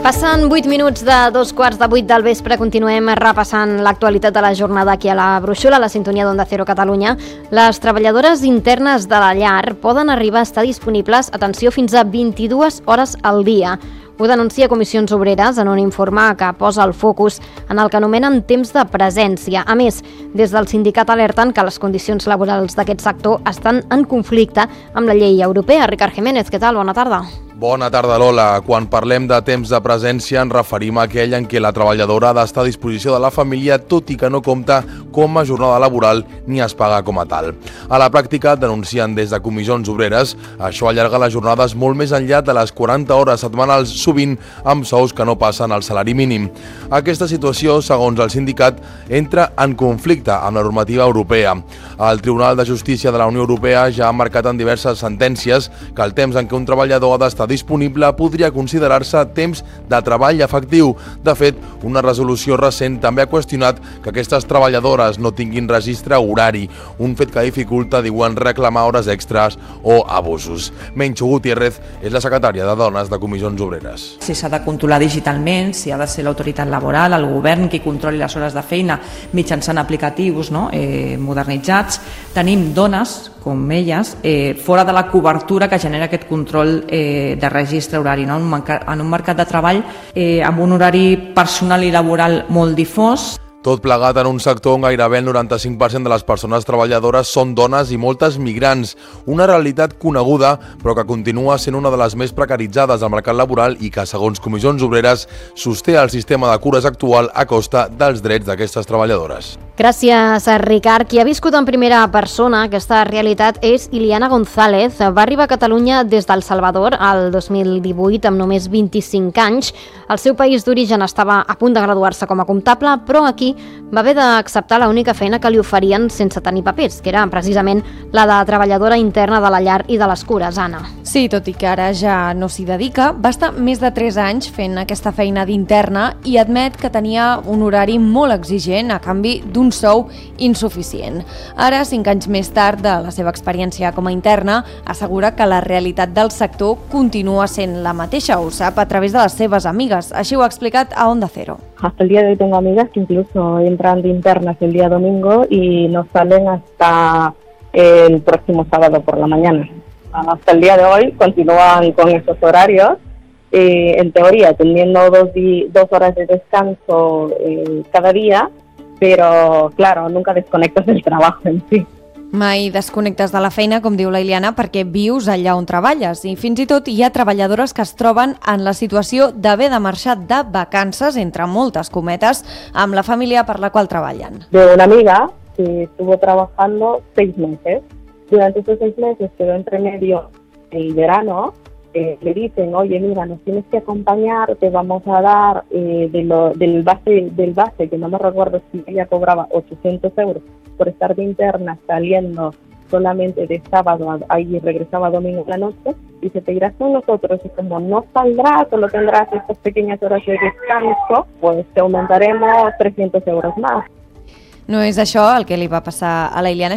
Passen 8 minuts de 2:15 del vespre. Continuem repassant l'actualitat de la jornada aquí a la Brúixola, a la sintonia d'Onda Cero Catalunya. Les treballadores internes de la llar poden arribar a estar disponibles, atenció, fins a 22 hores al dia. Ho denuncia Comissions Obreres en un informe que posa el focus en el que anomenen temps de presència. A més, des del sindicat alerten que les condicions laborals d'aquest sector estan en conflicte amb la llei europea. Ricard Jiménez, què tal? Bona tarda. Bona tarda, Lola. Quan parlem de temps de presència ens referim a aquell en què la treballadora ha d'estar a disposició de la família, tot i que no compta com a jornada laboral ni es paga com a tal. A la pràctica, denuncien des de Comissions Obreres, això allarga les jornades molt més enllà de les 40 hores setmanals, sovint amb sous que no passen al salari mínim. Aquesta situació, segons el sindicat, entra en conflicte amb la normativa europea. El Tribunal de Justícia de la Unió Europea ja ha marcat en diverses sentències que el temps en què un treballador ha d'estar disponible podria considerar-se temps de treball efectiu. De fet, una resolució recent també ha qüestionat que aquestes treballadores no tinguin registre horari, un fet que dificulta, diuen, reclamar hores extres o abusos. Mencho Gutiérrez és la secretària de Dones de Comissions Obreres. Si s'ha de controlar digitalment, si ha de ser l'autoritat laboral, el govern qui controli les hores de feina mitjançant aplicatius modernitzats, tenim dones com elles, fora de la cobertura que genera aquest control de registre horari, en un mercat de treball amb un horari personal i laboral molt difós. Tot plegat en un sector on gairebé el 95% de les persones treballadores són dones i moltes migrants, una realitat coneguda però que continua sent una de les més precaritzades del mercat laboral i que, segons Comissions Obreres, sosté el sistema de cures actual a costa dels drets d'aquestes treballadores. Gràcies, Ricard. Qui ha viscut en primera persona aquesta realitat és Iliana González. Va arribar a Catalunya des d'El Salvador el 2018 amb només 25 anys. El seu país d'origen estava a punt de graduar-se com a comptable, però aquí va haver d'acceptar l'única feina que li oferien sense tenir papers, que era precisament la de treballadora interna de la llar i de les cures, Anna. Sí, tot i que ara ja no s'hi dedica, va estar més de 3 anys fent aquesta feina d'interna i admet que tenia un horari molt exigent a canvi d'un sou insuficient. Ara, 5 anys més tard de la seva experiència com a interna, assegura que la realitat del sector continua sent la mateixa, ho sap a través de les seves amigues. Així ho ha explicat a Onda Cero. Hasta el día de hoy tengo amigas que incluso entran de internas el día domingo y no salen hasta el próximo sábado por la mañana. Hasta el día de hoy continúan con esos horarios, en teoría teniendo 2 horas de descanso cada día, pero claro, nunca desconectas del trabajo en sí. Mai desconnectes de la feina, com diu la Iliana, perquè vius allà on treballes i fins i tot hi ha treballadores que es troben en la situació d'haver de marxar de vacances, entre moltes cometes, amb la família per la qual treballen. De una amiga que estuvo trabajando 6 meses. Durante esos 6 meses quedó entre medio el verano. Le dicen, oye, mira, nos tienes que acompañar, te vamos a dar del base, que no me recuerdo si ella cobraba 800 euros por estar de interna saliendo solamente de sábado, ahí regresaba domingo en la noche, y se te irás con nosotros, y como no saldrás, solo tendrás estas pequeñas horas de descanso, pues te aumentaremos 300 euros más. No és això el que li va passar a la Iliana.